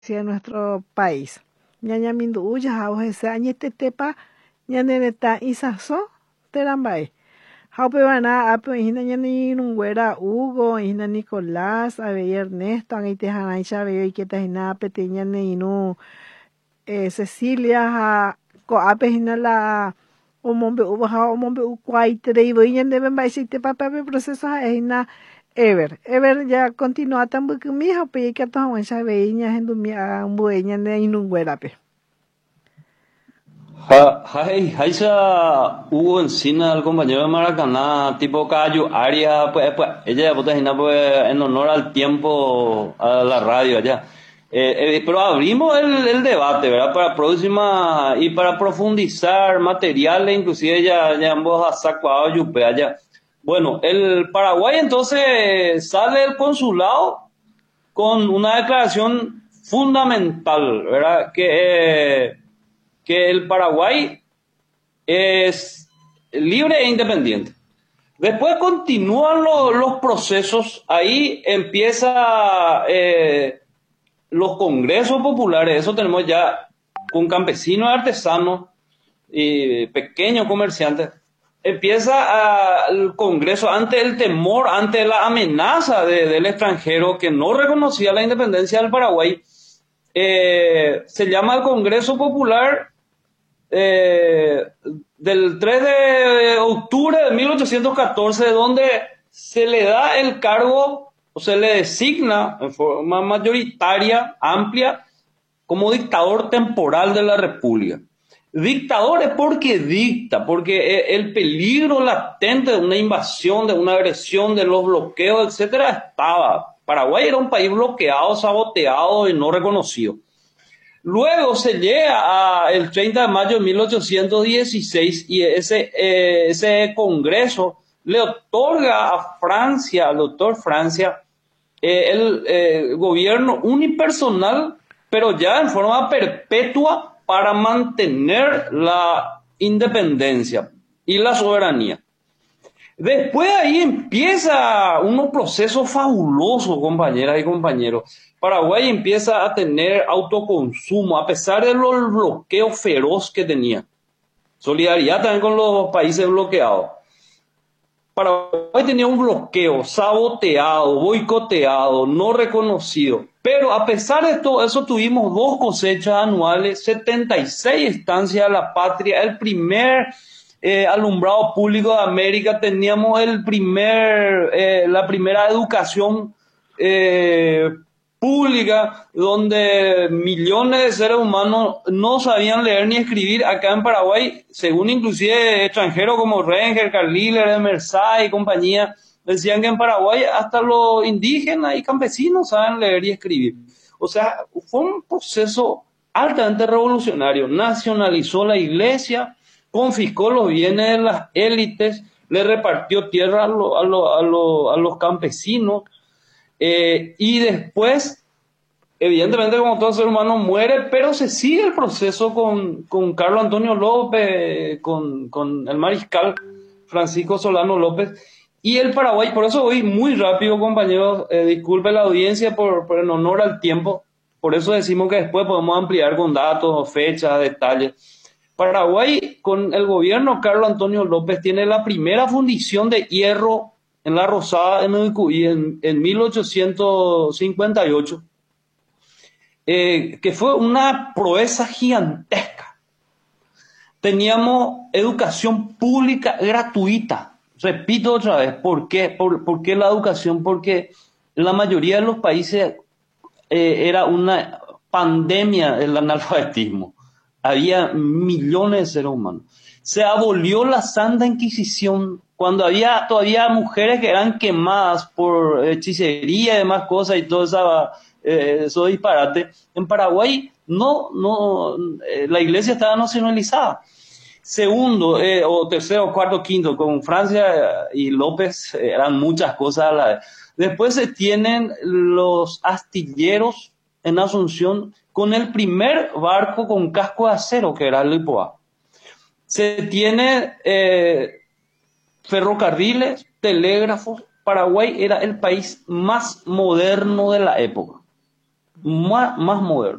de nuestro país. Ñaña mindu'u jahao hese añetetépa ñanereta isãso terambae. Ha upevara ápe oĩhína ñane irũnguéra Hugo, oĩhína Nicolás, avei Ernesto, ag̃aiteharãicha avei oikétahína peteĩ ñane irũ Cecilia ha ko'ápe hína la omombe'úva ha omombe'ukuaaitereivoi ñandéve mba'eichaitépa pe proceso ha'ehína Ever. Ever ya continuata mbykymi ha upéi oikiatu hag̃uáicha avei ñahendumi ambue ñane irũnguérape. Hugo Encina, el compañero de Maracaná, tipo Cayo Aria, pues ella ya puta pues en honor al tiempo, a la radio allá. Pero abrimos el debate, ¿verdad? Para próxima y para profundizar materiales, inclusive ya ambos a saco yupe allá. Bueno, el Paraguay entonces sale del consulado con una declaración fundamental, ¿verdad? Que el Paraguay es libre e independiente. Después continúan los procesos, ahí empieza los congresos populares, eso tenemos ya con campesinos, artesanos y pequeños comerciantes. Empieza el congreso ante el temor, ante la amenaza del extranjero que no reconocía la independencia del Paraguay. Se llama el Congreso Popular del 3 de octubre de 1814, donde se le da el cargo o se le designa en forma mayoritaria, amplia, como dictador temporal de la República. Dictador es porque dicta, porque el peligro latente de una invasión, de una agresión, de los bloqueos, etcétera, estaba. Paraguay era un país bloqueado, saboteado y no reconocido. Luego se llega el 30 de mayo de 1816 y ese congreso le otorga a Francia, al doctor Francia, el gobierno unipersonal, pero ya en forma perpetua para mantener la independencia y la soberanía. Después ahí empieza unos procesos fabulosos, compañeras y compañeros. Paraguay empieza a tener autoconsumo, a pesar de los bloqueos feroz que tenía. Solidaridad también con los países bloqueados. Paraguay tenía un bloqueo saboteado, boicoteado, no reconocido. Pero a pesar de todo eso tuvimos 2 cosechas anuales, 76 estancias de la patria, el primer alumbrado público de América, teníamos la primera educación pública, donde millones de seres humanos no sabían leer ni escribir. Acá en Paraguay, según inclusive extranjeros como Renger, Carliler, Mersay y compañía, decían que en Paraguay hasta los indígenas y campesinos saben leer y escribir. O sea, fue un proceso altamente revolucionario. Nacionalizó la iglesia, confiscó los bienes de las élites, le repartió tierra a los campesinos, y después, evidentemente, como todo ser humano, muere, pero se sigue el proceso con Carlos Antonio López, con el mariscal Francisco Solano López, y el Paraguay. Por eso voy muy rápido, compañeros, disculpe la audiencia por en honor al tiempo, por eso decimos que después podemos ampliar con datos, fechas, detalles. Paraguay, con el gobierno Carlos Antonio López, tiene la primera fundición de hierro en La Rosada, en el Cuy, en 1858, que fue una proeza gigantesca. Teníamos educación pública gratuita. Repito otra vez, ¿por qué? ¿Por qué la educación? Porque en la mayoría de los países era una pandemia el analfabetismo. Había millones de seres humanos. Se abolió la Santa Inquisición cuando había todavía mujeres que eran quemadas por hechicería y demás cosas y todo eso disparate. En Paraguay la iglesia estaba nacionalizada. Segundo, o tercero, cuarto, quinto, con Francia y López eran muchas cosas a la vez. Después se tienen los astilleros en Asunción con el primer barco con casco de acero, que era el Lipoa. Se tiene ferrocarriles, telégrafos. Paraguay era el país más moderno de la época. más moderno.